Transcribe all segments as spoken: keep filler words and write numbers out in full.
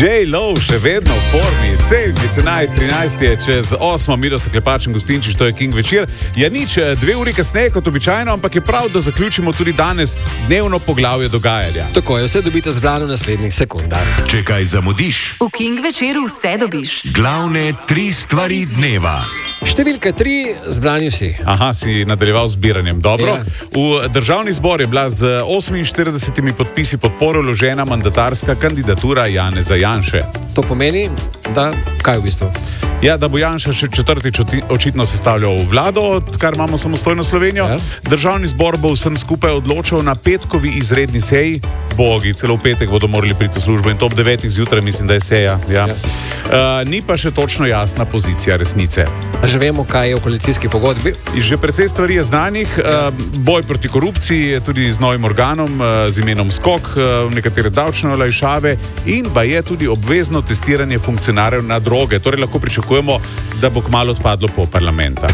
J-Lo še vedno v formi, sedmi, trinajsti je čez osmo, Miro se Klepač in Gostinčič, to je King večer. Ja nič, dve uri kasneje kot običajno, ampak je prav, da zaključimo tudi danes dnevno poglavje dogajanja. Tako je, vse dobite zbrano v naslednjih sekundah. Če kaj zamudiš, v King večeru vse dobiš. Glavne tri stvari dneva. Številka tri, zbrani vsi. Aha, si nadaljeval z zbiranjem. Dobro. Ja. V državni zbor je bila z oseminštiridesetimi podpisi podpore vložena mandatarska kandidatura Janeza Janše. To pomeni, da kaj v bistvu? Ja, da bo Janša še četrtič očitno sestavljal vlado, odkar imamo samostojno Slovenijo. Ja. Državni zbor bo vsem skupaj odločal na petkovi izredni seji. Bogi, celo v petek bodo morali priti v službo in to ob devetih zjutraj, mislim, da je seja. Ja. Ja. Uh, ni pa še točno jasna pozicija resnice. A že vemo, kaj je v koalicijski pogodbi? Že precej stvari je znanih. Ja. Uh, boj proti korupciji, tudi z novim organom, uh, z imenom Skok, uh, nekatere davčne olajšave in pa je tudi obvezno testiranje funkcionarjev na droge. Torej lahko pričakujemo, da bo kmalu odpadlo pol parlamenta.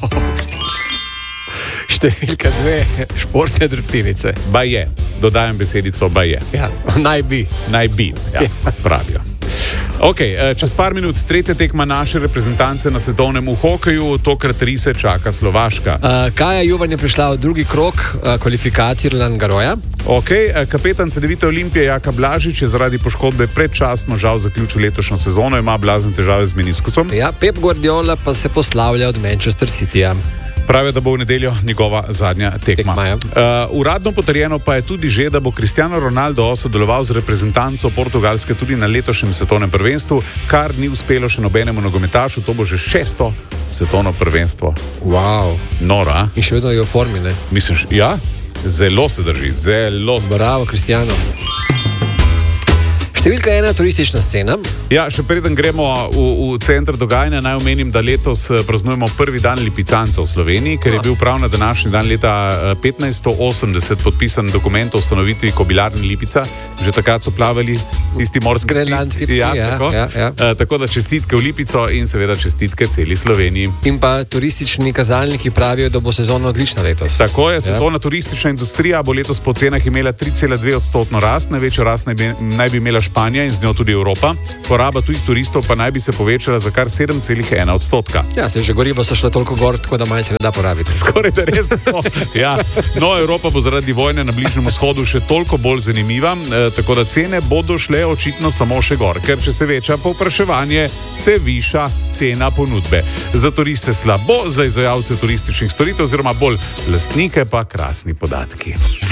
Številka dve, športne drobtinice. Ba je, dodajam besedico ba je. Ja, naj bi. Naj bi, ja, pravijo. Ok, čez par minut tretja tekma naše reprezentance na svetovnem v hokeju, tokrat rise čaka Slovaška. Uh, Kaja Juvan je prišla v drugi krog uh, kvalifikacij Roland Garrosa. Ok, kapetan Cedevite Olimpije Jaka Blažič je zaradi poškodbe predčasno žal zaključil letošnjo sezono, ima blazne težave z meniskusom. Ja, Pep Guardiola pa se poslavlja od Manchester Cityja. Pravijo, da bo v nedeljo njegova zadnja tekma. tekma ja. uh, uradno potrjeno pa je tudi že, da bo Cristiano Ronaldo sodeloval z reprezentanco Portugalske tudi na letošnjem svetovnem prvenstvu, kar ni uspelo še nobenemu nogometašu, to bo že šesto svetovno prvenstvo. Wow. Nora. In še vedno je v formi, ne? Misliš, ja? Zelo se drži, zelo se drži. Bravo, Cristiano. Številka ena, turistična scena. Ja, še preden gremo v, v center dogajanja, naj omenim, da letos praznujemo prvi dan lipicanca v Sloveniji, ker je bil prav na današnji dan leta petnajststo osemdeset podpisan dokument o ustanovitvi kobilarne Lipica. Že takrat so plavali tisti morski grenlandski psi. Ja, ja, tako. Ja, ja. Uh, tako da čestitke v Lipico in seveda čestitke celi Sloveniji. In pa turistični kazalniki pravijo, da bo sezona odlična letos. Tako je, svetovna ja. turistična industrija bo letos po cenah imela tri cela dve odstotno rast, največjo rast naj bi, naj bi imela Španija in z njo tudi Evropa. Poraba tujih turistov pa naj bi se povečala za kar sedem celih ena odstotka. Ja, se že gorivo so šle toliko gor, tako da manj se ne da porabiti. Skoraj da res no. Ja. No, Evropa bo zaradi vojne na Bližnjem vzhodu še toliko bolj zanimiva, e, tako da cene bodo šle očitno samo še gor, ker če se veča povpraševanje, se viša cena ponudbe. Za turiste slabo, za izvajalce turističnih storitev oziroma bolj lastnike pa krasni podatki.